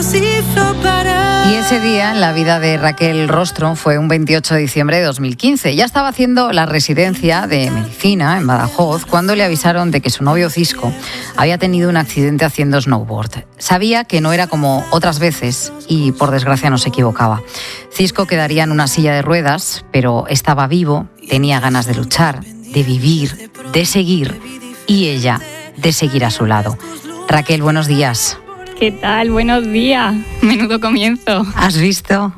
Y ese día en la vida de Raquel Rostro fue un 28 de diciembre de 2015. Ya estaba haciendo la residencia de medicina en Badajoz cuando le avisaron de que su novio Cisco había tenido un accidente haciendo snowboard. Sabía que no era como otras veces y por desgracia no se equivocaba. Cisco quedaría en una silla de ruedas, pero estaba vivo, tenía ganas de luchar, de vivir, de seguir y ella de seguir a su lado. Raquel, buenos días. ¿Qué tal? Buenos días. Menudo comienzo. ¿Has visto?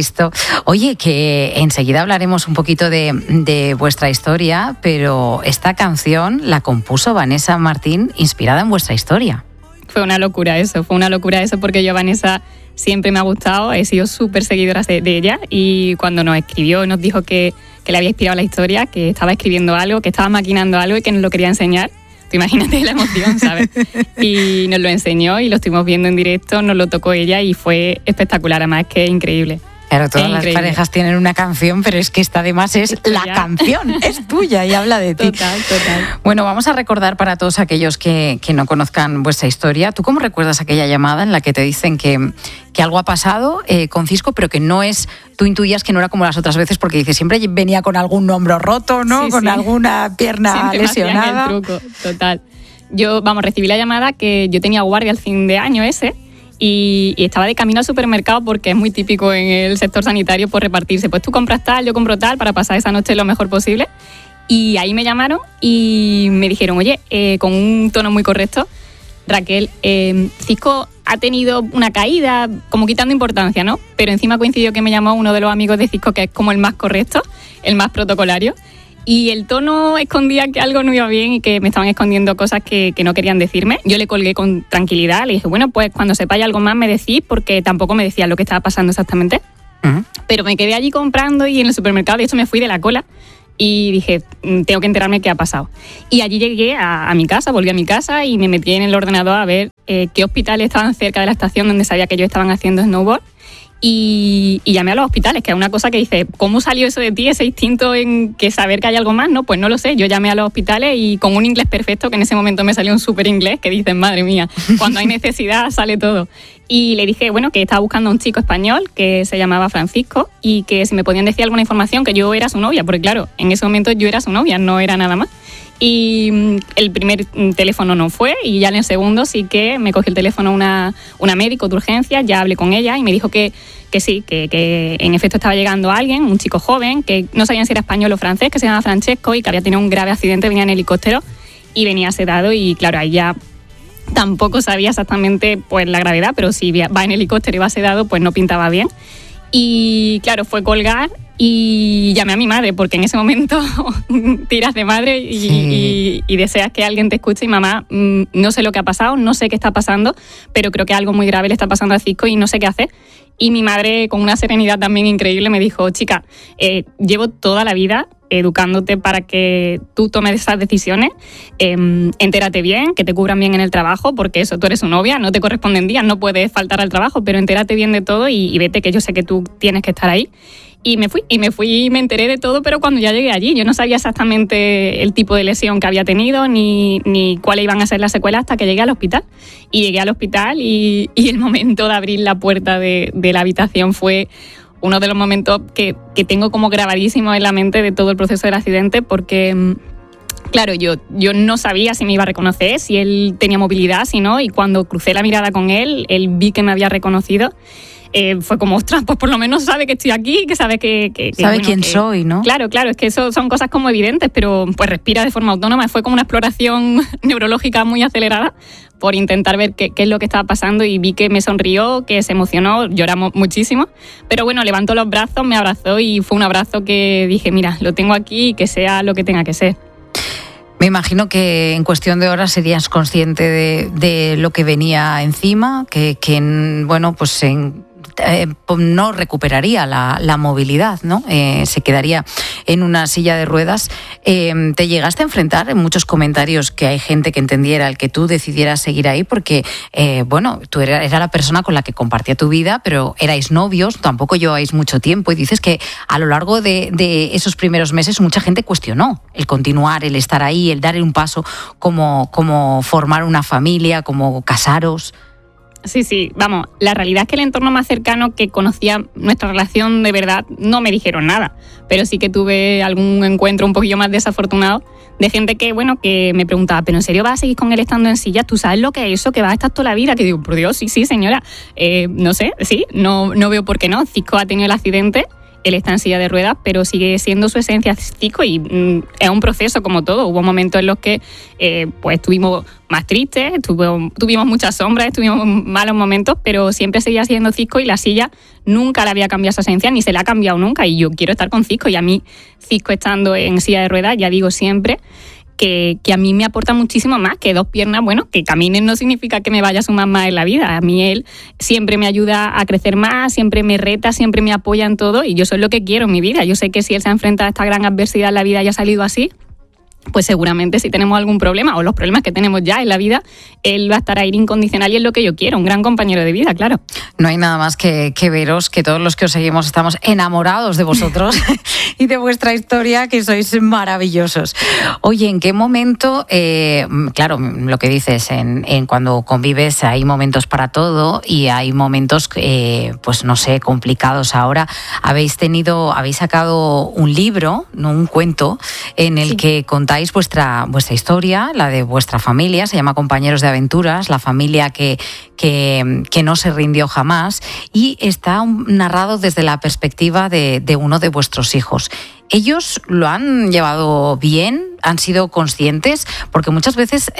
Oye, que enseguida hablaremos un poquito de vuestra historia, pero esta canción la compuso Vanessa Martín inspirada en vuestra historia. Fue una locura eso porque yo a Vanessa siempre me ha gustado, he sido súper seguidora de ella y cuando nos escribió nos dijo que le había inspirado la historia, que estaba escribiendo algo, que estaba maquinando algo y que nos lo quería enseñar. Imagínate la emoción, ¿sabes? Y nos lo enseñó y lo estuvimos viendo en directo, nos lo tocó ella y fue espectacular, además que es increíble. Claro, todas las parejas tienen una canción, pero es que esta además es la canción, es tuya y habla de ti. Total. Bueno, vamos a recordar para todos aquellos que no conozcan vuestra historia. ¿Tú cómo recuerdas aquella llamada en la que te dicen que algo ha pasado con Cisco, pero que no es, tú intuías que no era como las otras veces, porque dices, siempre venía con algún hombro roto, ¿no? Con alguna pierna siempre lesionada. El truco, total. Yo, recibí la llamada que yo tenía guardia al fin de año ese, y estaba de camino al supermercado porque es muy típico en el sector sanitario por repartirse. Pues tú compras tal, yo compro tal para pasar esa noche lo mejor posible. Y ahí me llamaron y me dijeron, oye, con un tono muy correcto, Raquel, Cisco ha tenido una caída, como quitando importancia, ¿no? Pero encima coincidió que me llamó uno de los amigos de Cisco que es como el más correcto, el más protocolario. Y el tono escondía que algo no iba bien y que me estaban escondiendo cosas que no querían decirme. Yo le colgué con tranquilidad, le dije, bueno, pues cuando sepáis algo más me decís, porque tampoco me decían lo que estaba pasando exactamente. Uh-huh. Pero me quedé allí comprando y en el supermercado, de hecho me fui de la cola y dije, tengo que enterarme qué ha pasado. Y allí llegué a mi casa, volví a mi casa y me metí en el ordenador a ver qué hospitales estaban cerca de la estación donde sabía que ellos estaban haciendo snowboard. Y llamé a los hospitales, que es una cosa que dice, ¿cómo salió eso de ti, ese instinto en que saber que hay algo más? No, pues no lo sé, yo llamé a los hospitales y con un inglés perfecto, que en ese momento me salió un súper inglés, que dicen, madre mía, cuando hay necesidad sale todo. Y le dije, bueno, que estaba buscando a un chico español que se llamaba Francisco y que si me podían decir alguna información, que yo era su novia, porque claro, en ese momento yo era su novia, no era nada más. Y el primer teléfono no fue y ya en el segundo sí que me cogió el teléfono una médico de urgencia, ya hablé con ella y me dijo que sí, que en efecto estaba llegando alguien, un chico joven, que no sabían si era español o francés, que se llama Francesco y que había tenido un grave accidente, venía en helicóptero y venía sedado y claro, ahí ya tampoco sabía exactamente pues la gravedad, pero si va en helicóptero y va sedado pues no pintaba bien. Y claro, fue colgar y llamé a mi madre, porque en ese momento tiras de madre y deseas que alguien te escuche. Y mamá, no sé lo que ha pasado, no sé qué está pasando, pero creo que algo muy grave le está pasando a Cisco y no sé qué hacer. Y mi madre, con una serenidad también increíble, me dijo, chica, llevo toda la vida educándote para que tú tomes esas decisiones, entérate bien, que te cubran bien en el trabajo, porque eso, tú eres su novia, no te corresponden días, no puedes faltar al trabajo, pero entérate bien de todo y vete, que yo sé que tú tienes que estar ahí. Y me fui y me enteré de todo, pero cuando ya llegué allí yo no sabía exactamente el tipo de lesión que había tenido ni cuáles iban a ser las secuelas hasta que llegué al hospital. Y llegué al hospital y el momento de abrir la puerta de la habitación fue uno de los momentos que tengo como grabadísimo en la mente de todo el proceso del accidente, porque claro, yo no sabía si me iba a reconocer, si él tenía movilidad, si no, y cuando crucé la mirada con él vi que me había reconocido. Fue como, ostras, pues por lo menos sabe que estoy aquí, que sabe que sabe bueno, quién soy, ¿no? Claro, es que eso son cosas como evidentes, pero pues respira de forma autónoma. Fue como una exploración neurológica muy acelerada por intentar ver qué es lo que estaba pasando y vi que me sonrió, que se emocionó, lloramos muchísimo, pero bueno, levantó los brazos, me abrazó y fue un abrazo que dije, mira, lo tengo aquí y que sea lo que tenga que ser. Me imagino que en cuestión de horas serías consciente de lo que venía encima, que bueno, pues no recuperaría la movilidad, ¿no? Se quedaría en una silla de ruedas. ¿Te llegaste a enfrentar en muchos comentarios que hay gente que entendiera el que tú decidieras seguir ahí? Porque, bueno, tú eras la persona con la que compartía tu vida, pero erais novios, tampoco lleváis mucho tiempo, y dices que a lo largo de esos primeros meses mucha gente cuestionó el continuar, el estar ahí, el dar un paso, como formar una familia, como casaros. Sí, vamos, la realidad es que el entorno más cercano que conocía nuestra relación de verdad no me dijeron nada, pero sí que tuve algún encuentro un poquillo más desafortunado de gente que, bueno, que me preguntaba, ¿pero en serio vas a seguir con él estando en silla? ¿Tú sabes lo que es eso? ¿Que vas a estar toda la vida? Que digo, por Dios, sí, señora, no sé, sí, no veo por qué no. Cisco ha tenido el accidente, él está en silla de ruedas, pero sigue siendo su esencia Cisco y es un proceso como todo. Hubo momentos en los que pues estuvimos más tristes, tuvimos muchas sombras, tuvimos malos momentos, pero siempre seguía siendo Cisco y la silla nunca le había cambiado esa esencia, ni se la ha cambiado nunca. Y yo quiero estar con Cisco y a mí Cisco estando en silla de ruedas, ya digo siempre, que a mí me aporta muchísimo más que 2 piernas. Bueno, que caminen no significa que me vaya a sumar más en la vida. A mí él siempre me ayuda a crecer más, siempre me reta, siempre me apoya en todo y yo eso es lo que quiero en mi vida. Yo sé que si él se ha enfrentado a esta gran adversidad en la vida y ha salido así, pues seguramente si tenemos algún problema o los problemas que tenemos ya en la vida, él va a estar ahí incondicional y es lo que yo quiero, un gran compañero de vida, claro. No hay nada más que veros, que todos los que os seguimos estamos enamorados de vosotros y de vuestra historia, que sois maravillosos. Oye, ¿en qué momento, claro, lo que dices, en cuando convives hay momentos para todo y hay momentos, pues no sé, complicados. Ahora habéis sacado un libro, no un cuento, en el que contáis vuestra historia, la de vuestra familia, se llama Compañeros de Aventuras, la familia que no se rindió jamás, y está narrado desde la perspectiva de uno de vuestros hijos. ¿Ellos lo han llevado bien? ¿Han sido conscientes? Porque muchas veces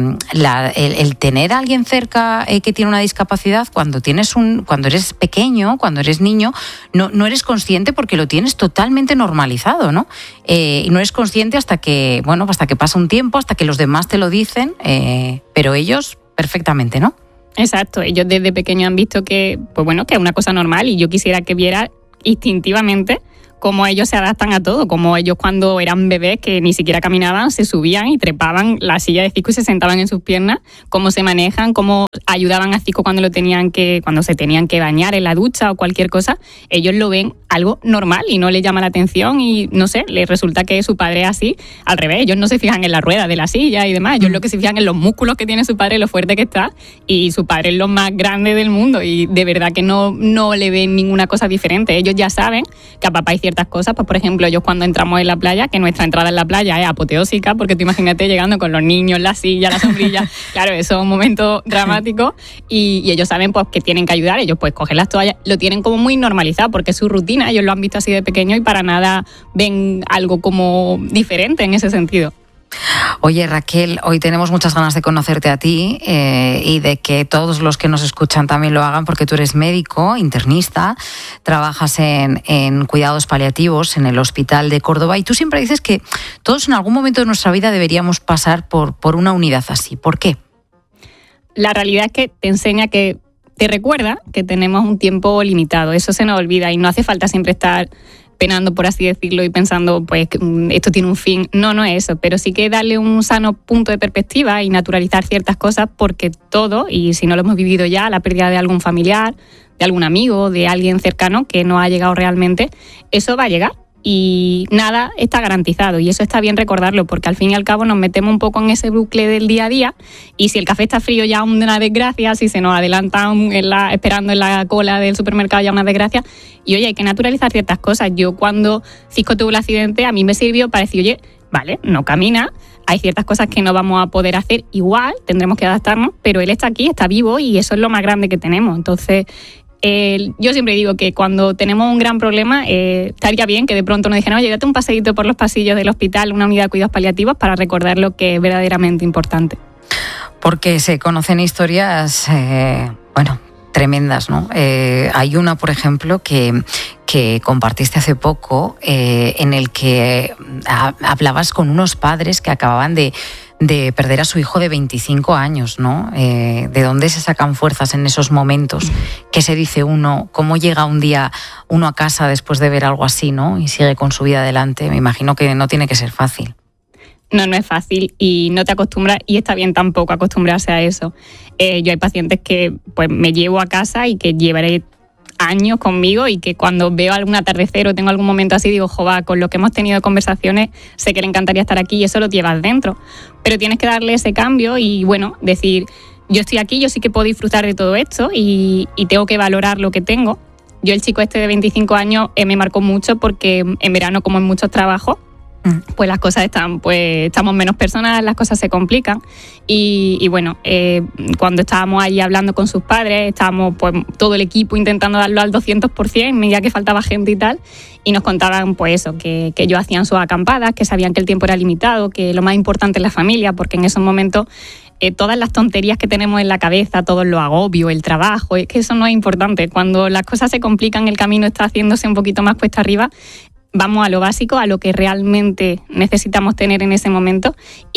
el tener a alguien cerca que tiene una discapacidad, cuando eres pequeño, cuando eres niño, no eres consciente porque lo tienes totalmente normalizado, ¿no? Y no eres consciente hasta que pasa un tiempo, hasta que los demás te lo dicen, pero ellos perfectamente, ¿no? Exacto, ellos desde pequeños han visto que es una cosa normal y yo quisiera que viera instintivamente cómo ellos se adaptan a todo, como ellos cuando eran bebés que ni siquiera caminaban, se subían y trepaban la silla de Cisco y se sentaban en sus piernas, cómo se manejan, cómo ayudaban a Cisco cuando se tenían que bañar en la ducha o cualquier cosa. Ellos lo ven algo normal y no les llama la atención y no sé, les resulta que su padre es así, al revés, ellos no se fijan en la rueda de la silla y demás, ellos lo que se fijan en los músculos que tiene su padre, lo fuerte que está, y su padre es lo más grande del mundo y de verdad que no le ven ninguna cosa diferente. Ellos ya saben que a papá hay ciertas cosas, pues por ejemplo ellos cuando entramos en la playa, que nuestra entrada en la playa es apoteósica, porque tú imagínate llegando con los niños, la silla, la sombrilla, claro, eso es un momento dramático y ellos saben pues que tienen que ayudar, ellos pues cogen las toallas, lo tienen como muy normalizado porque es su rutina, ellos lo han visto así de pequeño y para nada ven algo como diferente en ese sentido. Oye, Raquel, hoy tenemos muchas ganas de conocerte a ti y de que todos los que nos escuchan también lo hagan, porque tú eres médico, internista, trabajas en cuidados paliativos en el Hospital de Córdoba y tú siempre dices que todos en algún momento de nuestra vida deberíamos pasar por una unidad así. ¿Por qué? La realidad es que te recuerda que tenemos un tiempo limitado, eso se nos olvida y no hace falta siempre estar penando, por así decirlo, y pensando, pues, esto tiene un fin. No es eso, pero sí que darle un sano punto de perspectiva y naturalizar ciertas cosas, porque todo, y si no lo hemos vivido ya, la pérdida de algún familiar, de algún amigo, de alguien cercano que no ha llegado realmente, eso va a llegar. Y nada está garantizado y eso está bien recordarlo porque al fin y al cabo nos metemos un poco en ese bucle del día a día y si el café está frío ya una desgracia, si se nos adelantan esperando en la cola del supermercado ya una desgracia y oye, hay que naturalizar ciertas cosas. Yo cuando Cisco tuvo el accidente a mí me sirvió para decir, oye, vale, no camina, hay ciertas cosas que no vamos a poder hacer igual, tendremos que adaptarnos, pero él está aquí, está vivo y eso es lo más grande que tenemos. Entonces yo siempre digo que cuando tenemos un gran problema estaría bien que de pronto nos dijeran, oye, date un paseíto por los pasillos del hospital, una unidad de cuidados paliativos para recordar lo que es verdaderamente importante. Porque se conocen historias, tremendas, ¿no? Hay una, por ejemplo, que compartiste hace poco en el que hablabas con unos padres que acababan de perder a su hijo de 25 años, ¿no? ¿De dónde se sacan fuerzas en esos momentos? ¿Qué se dice uno? ¿Cómo llega un día uno a casa después de ver algo así, ¿no? Y sigue con su vida adelante. Me imagino que no tiene que ser fácil. No es fácil y no te acostumbras y está bien tampoco acostumbrarse a eso. Yo hay pacientes que pues me llevo a casa y que llevaré años conmigo y que cuando veo algún atardecer o tengo algún momento así digo, jova, con lo que hemos tenido de conversaciones sé que le encantaría estar aquí y eso lo llevas dentro. Pero tienes que darle ese cambio y bueno, decir, yo estoy aquí, yo sí que puedo disfrutar de todo esto y tengo que valorar lo que tengo. Yo, el chico este de 25 años, me marcó mucho porque en verano, como en muchos trabajos, pues las cosas estamos menos personas, las cosas se complican y bueno, cuando estábamos allí hablando con sus padres, estábamos pues todo el equipo intentando darlo al 200%, medida que faltaba gente y tal, y nos contaban pues eso, que ellos hacían sus acampadas, que sabían que el tiempo era limitado, que lo más importante es la familia, porque en esos momentos todas las tonterías que tenemos en la cabeza, todo lo agobio, el trabajo, es que eso no es importante. Cuando las cosas se complican, el camino está haciéndose un poquito más cuesta arriba, vamos a lo básico, a lo que realmente necesitamos tener en ese momento.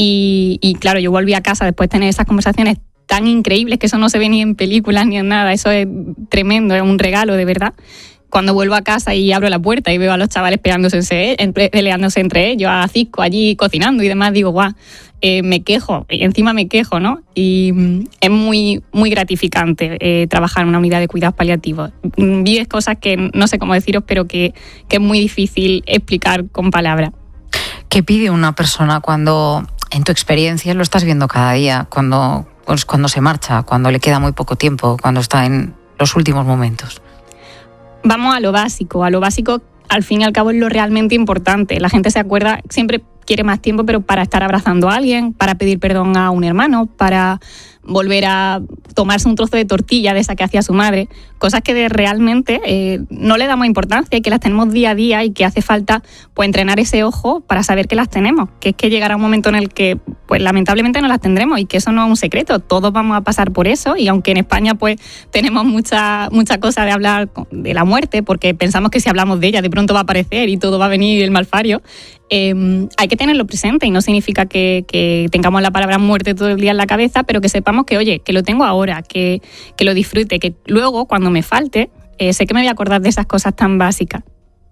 Y claro, yo volví a casa después de tener esas conversaciones tan increíbles, que eso no se ve ni en películas ni en nada, eso es tremendo, es un regalo de verdad. Cuando vuelvo a casa y abro la puerta y veo a los chavales peleándose entre ellos, a Cisco allí cocinando y demás, digo, guau, me quejo, y encima me quejo, ¿no? Y es muy, muy gratificante trabajar en una unidad de cuidados paliativos. Vives cosas que no sé cómo deciros, pero que es muy difícil explicar con palabras. ¿Qué pide una persona cuando, en tu experiencia, lo estás viendo cada día, cuando se marcha, cuando le queda muy poco tiempo, cuando está en los últimos momentos? Vamos a lo básico, al fin y al cabo es lo realmente importante. La gente se acuerda, siempre quiere más tiempo, pero para estar abrazando a alguien, para pedir perdón a un hermano, para volver a tomarse un trozo de tortilla de esa que hacía su madre, cosas que realmente no le damos importancia y que las tenemos día a día y que hace falta pues entrenar ese ojo para saber que las tenemos, que es que llegará un momento en el que pues lamentablemente no las tendremos y que eso no es un secreto, todos vamos a pasar por eso y aunque en España pues tenemos mucha cosa de hablar de la muerte porque pensamos que si hablamos de ella de pronto va a aparecer y todo va a venir el malfario, hay que tenerlo presente y no significa que tengamos la palabra muerte todo el día en la cabeza, pero que sepamos que, oye, que lo tengo ahora, que lo disfrute, que luego, cuando me falte, sé que me voy a acordar de esas cosas tan básicas.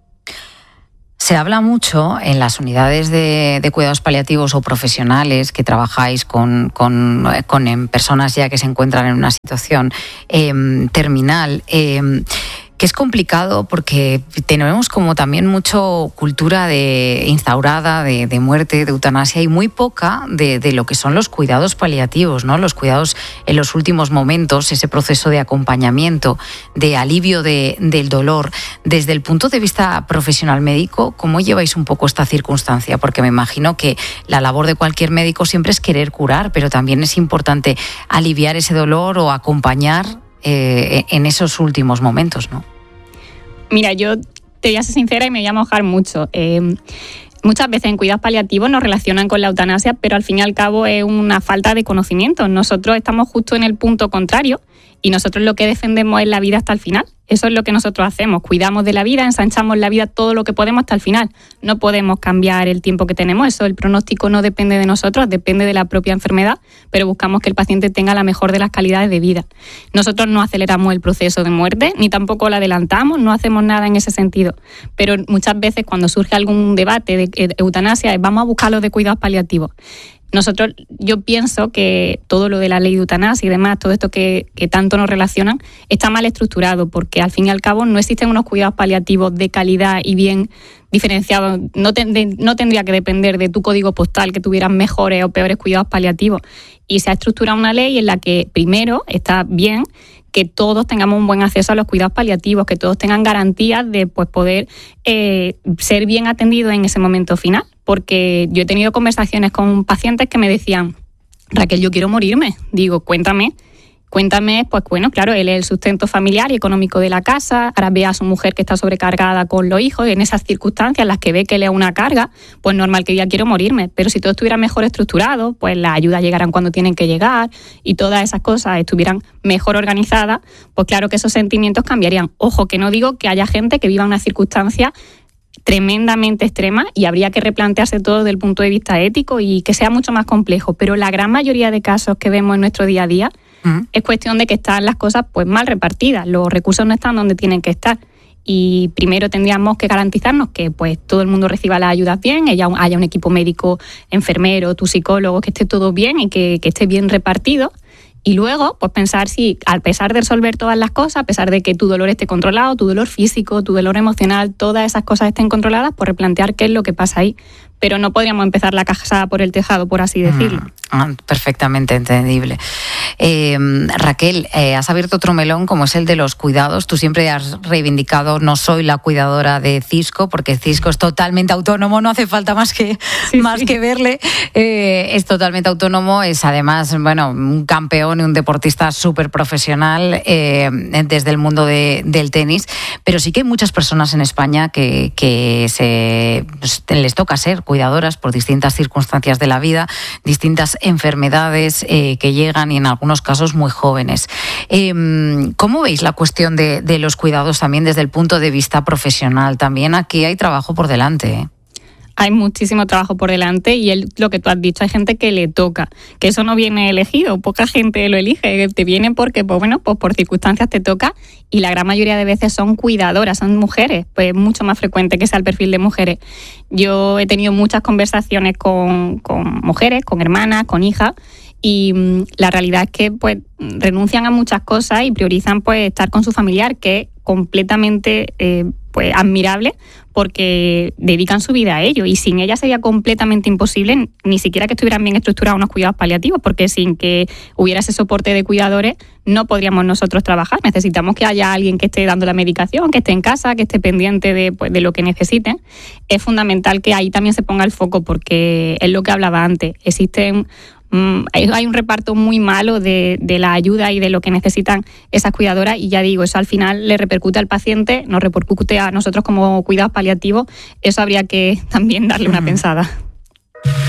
Se habla mucho en las unidades de cuidados paliativos o profesionales que trabajáis con personas ya que se encuentran en una situación terminal, que es complicado porque tenemos como también mucho cultura instaurada de muerte, de eutanasia y muy poca de lo que son los cuidados paliativos, ¿no? Los cuidados en los últimos momentos, ese proceso de acompañamiento, de alivio del dolor. Desde el punto de vista profesional médico, ¿cómo lleváis un poco esta circunstancia? Porque me imagino que la labor de cualquier médico siempre es querer curar, pero también es importante aliviar ese dolor o acompañar en esos últimos momentos, ¿no? Mira, yo te voy a ser sincera y me voy a mojar mucho. Muchas veces en cuidados paliativos nos relacionan con la eutanasia, pero al fin y al cabo es una falta de conocimiento. Nosotros estamos justo en el punto contrario y nosotros lo que defendemos es la vida hasta el final. Eso es lo que nosotros hacemos, cuidamos de la vida, ensanchamos la vida todo lo que podemos hasta el final. No podemos cambiar el tiempo que tenemos, eso, el pronóstico no depende de nosotros, depende de la propia enfermedad, pero buscamos que el paciente tenga la mejor de las calidades de vida. Nosotros no aceleramos el proceso de muerte, ni tampoco lo adelantamos, no hacemos nada en ese sentido. Pero muchas veces cuando surge algún debate de eutanasia, vamos a buscar los de cuidados paliativos. Yo pienso que todo lo de la ley de eutanasia y demás, todo esto que tanto nos relacionan, está mal estructurado porque al fin y al cabo no existen unos cuidados paliativos de calidad y bien diferenciados. No tendría que depender de tu código postal que tuvieran mejores o peores cuidados paliativos. Y se ha estructurado una ley en la que primero está bien que todos tengamos un buen acceso a los cuidados paliativos, que todos tengan garantías de pues, poder ser bien atendidos en ese momento final. Porque yo he tenido conversaciones con pacientes que me decían, Raquel, yo quiero morirme. Digo, cuéntame, pues bueno, claro, él es el sustento familiar y económico de la casa, ahora ve a su mujer que está sobrecargada con los hijos, y en esas circunstancias en las que ve que le es una carga, pues normal que diga quiero morirme, pero si todo estuviera mejor estructurado, pues las ayudas llegarán cuando tienen que llegar y todas esas cosas estuvieran mejor organizadas, pues claro que esos sentimientos cambiarían. Ojo, que no digo que haya gente que viva una circunstancia tremendamente extrema y habría que replantearse todo desde el punto de vista ético y que sea mucho más complejo, pero la gran mayoría de casos que vemos en nuestro día a día es cuestión de que están las cosas pues mal repartidas, los recursos no están donde tienen que estar y primero tendríamos que garantizarnos que pues todo el mundo reciba las ayudas bien, haya un equipo médico, enfermero, tu psicólogo, que esté todo bien y que esté bien repartido. Y luego, pues pensar si, a pesar de resolver todas las cosas, a pesar de que tu dolor esté controlado, tu dolor físico, tu dolor emocional, todas esas cosas estén controladas, pues replantear qué es lo que pasa ahí. pero no podríamos empezar la casa por el tejado, por así decirlo. Perfectamente entendible. Raquel, has abierto otro melón como es el de los cuidados. Tú siempre has reivindicado, no soy la cuidadora de Cisco, porque Cisco es totalmente autónomo, no hace falta más que verle. Es totalmente autónomo, es además un campeón y un deportista súper profesional desde el mundo del tenis, pero sí que hay muchas personas en España que les toca ser cuidadoras por distintas circunstancias de la vida, distintas enfermedades que llegan y en algunos casos muy jóvenes. ¿Cómo veis la cuestión de los cuidados también desde el punto de vista profesional? También aquí hay trabajo por delante. Hay muchísimo trabajo por delante y lo que tú has dicho, hay gente que le toca, que eso no viene elegido, poca gente lo elige, te viene porque pues por circunstancias te toca, y la gran mayoría de veces son cuidadoras, son mujeres, pues mucho más frecuente que sea el perfil de mujeres. Yo he tenido muchas conversaciones con mujeres, con hermanas, con hijas, y la realidad es que pues renuncian a muchas cosas y priorizan pues estar con su familiar, que es completamente pues admirable, porque dedican su vida a ello, y sin ella sería completamente imposible ni siquiera que estuvieran bien estructurados unos cuidados paliativos, porque sin que hubiera ese soporte de cuidadores no podríamos nosotros trabajar. Necesitamos que haya alguien que esté dando la medicación, que esté en casa, que esté pendiente de lo que necesiten. Es fundamental que ahí también se ponga el foco, porque es lo que hablaba antes, hay un reparto muy malo de la ayuda y de lo que necesitan esas cuidadoras, y ya digo, eso al final le repercute al paciente, nos repercute a nosotros como cuidados paliativos. Eso habría que también darle una pensada.